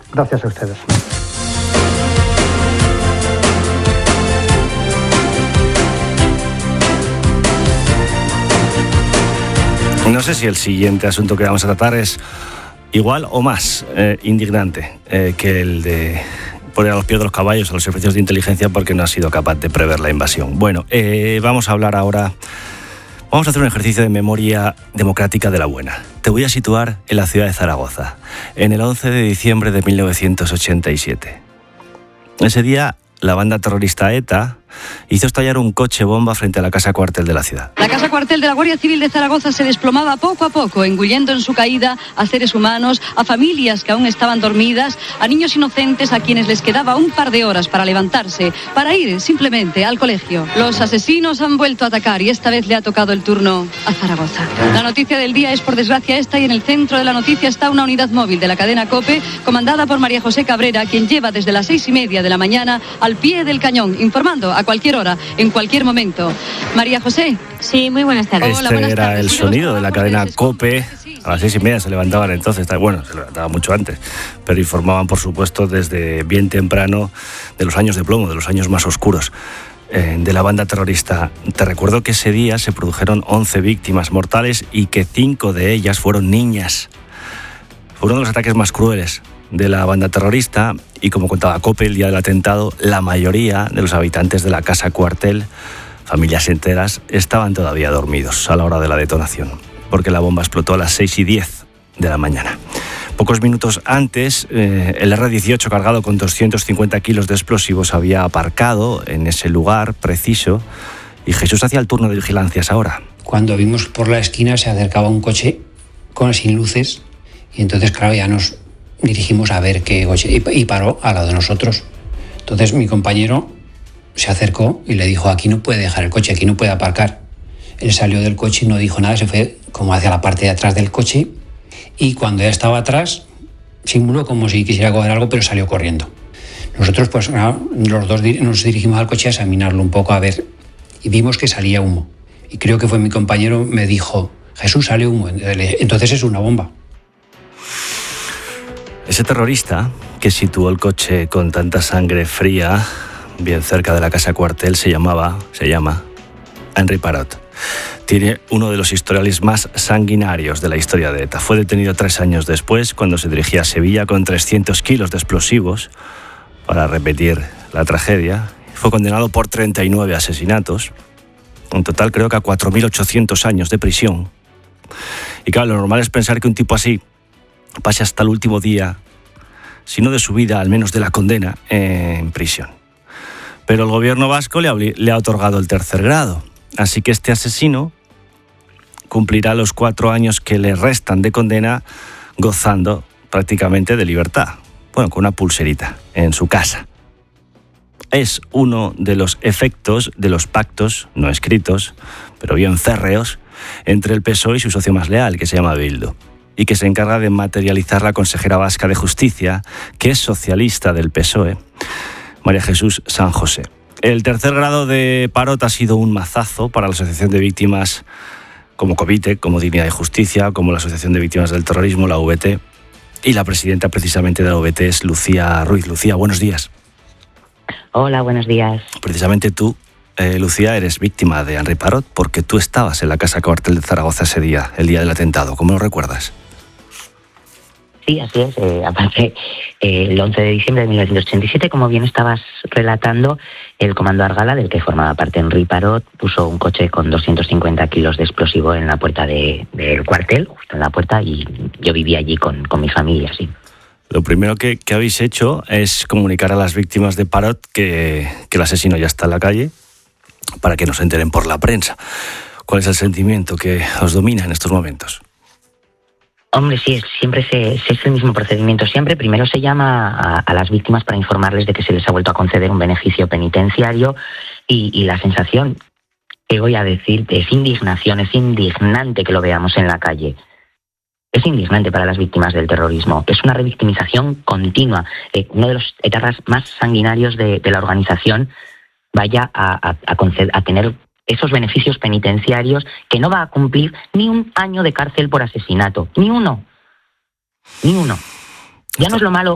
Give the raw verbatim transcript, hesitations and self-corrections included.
Gracias a ustedes. No sé si el siguiente asunto que vamos a tratar es igual o más eh, indignante eh, que el de poner a los pies de los caballos a los servicios de inteligencia porque no ha sido capaz de prever la invasión. Bueno, eh, vamos a hablar ahora, vamos a hacer un ejercicio de memoria democrática de la buena. Te voy a situar en la ciudad de Zaragoza, en el once de diciembre de mil novecientos ochenta y siete. Ese día, la banda terrorista ETA hizo estallar un coche bomba frente a la casa cuartel de la ciudad. La casa cuartel de la Guardia Civil de Zaragoza se desplomaba poco a poco, engullendo en su caída a seres humanos, a familias que aún estaban dormidas, a niños inocentes a quienes les quedaba un par de horas para levantarse, para ir simplemente al colegio. Los asesinos han vuelto a atacar y esta vez le ha tocado el turno a Zaragoza. La noticia del día es por desgracia esta y en el centro de la noticia está una unidad móvil de la cadena COPE comandada por María José Cabrera, quien lleva desde las seis y media de la mañana al pie del cañón, informando a cualquier hora, en cualquier momento. María José. Sí, muy buenas tardes. Este Hola, buenas era tardes. el sonido de la cadena COPE. A las seis y media se levantaban entonces, bueno, se levantaban mucho antes, pero informaban, por supuesto, desde bien temprano de los años de plomo, de los años más oscuros eh, de la banda terrorista. Te recuerdo que ese día se produjeron once víctimas mortales y que cinco de ellas fueron niñas. Fue uno de los ataques más crueles de la banda terrorista y, como contaba COPE el día del atentado, la mayoría de los habitantes de la casa cuartel, familias enteras, estaban todavía dormidos a la hora de la detonación, porque la bomba explotó a las seis y diez de la mañana. Pocos minutos antes, eh, el erre dieciocho cargado con doscientos cincuenta kilos de explosivos había aparcado en ese lugar preciso y Jesús hacía el turno de vigilancias ahora. Cuando vimos por la esquina se acercaba un coche con sin luces y entonces, claro, ya nos dirigimos a ver qué coche y paró al lado de nosotros. Entonces mi compañero se acercó y le dijo: aquí no puede dejar el coche, aquí no puede aparcar. Él salió del coche y no dijo nada, se fue como hacia la parte de atrás del coche y cuando ya estaba atrás simuló como si quisiera coger algo, pero salió corriendo. Nosotros pues los dos nos dirigimos al coche a examinarlo un poco a ver y vimos que salía humo. Y creo que fue mi compañero, me dijo: Jesús, sale humo, entonces es una bomba. Ese terrorista que situó el coche con tanta sangre fría bien cerca de la casa cuartel se llamaba, se llama Henri Parot. Tiene uno de los historiales más sanguinarios de la historia de ETA. Fue detenido tres años después, cuando se dirigía a Sevilla con trescientos kilos de explosivos para repetir la tragedia. Fue condenado por treinta y nueve asesinatos. En total creo que a cuatro mil ochocientos años de prisión. Y claro, lo normal es pensar que un tipo así pase hasta el último día, si no de su vida, al menos de la condena, en prisión. Pero el gobierno vasco le ha, le ha otorgado el tercer grado. Así que este asesino cumplirá los cuatro años que le restan de condena gozando prácticamente de libertad. Bueno, con una pulserita en su casa. Es uno de los efectos de los pactos no escritos, pero bien férreos, entre el P S O E y su socio más leal, que se llama Bildu, y que se encarga de materializar la consejera vasca de Justicia, que es socialista del P S O E, María Jesús San José. El tercer grado de Parot ha sido un mazazo para la Asociación de Víctimas como COVITE, como Dignidad y Justicia, como la Asociación de Víctimas del Terrorismo, la V T, y la presidenta precisamente de la V T es Lucía Ruiz. Lucía, buenos días. Hola, buenos días. Precisamente tú, eh, Lucía, eres víctima de Henri Parot porque tú estabas en la casa cuartel de Zaragoza ese día, el día del atentado. ¿Cómo lo recuerdas? Sí, así es. Eh, aparte, eh, el once de diciembre de mil novecientos ochenta y siete, como bien estabas relatando, el comando Argala, del que formaba parte Henri Parot, puso un coche con doscientos cincuenta kilos de explosivo en la puerta de, del cuartel, justo en la puerta, y yo vivía allí con, con mi familia, sí. Lo primero que, que habéis hecho es comunicar a las víctimas de Parot que, que el asesino ya está en la calle, para que nos enteren por la prensa. ¿Cuál es el sentimiento que os domina en estos momentos? Hombre, sí, siempre se, se es el mismo procedimiento. Siempre primero se llama a, a las víctimas para informarles de que se les ha vuelto a conceder un beneficio penitenciario y, y la sensación, que voy a decir, es indignación, es indignante que lo veamos en la calle. Es indignante para las víctimas del terrorismo. Es una revictimización continua. Eh, uno de los etarras más sanguinarios de, de la organización vaya a, a, a, conceder, a tener esos beneficios penitenciarios, que no va a cumplir ni un año de cárcel por asesinato. Ni uno. Ni uno. Ya no es lo malo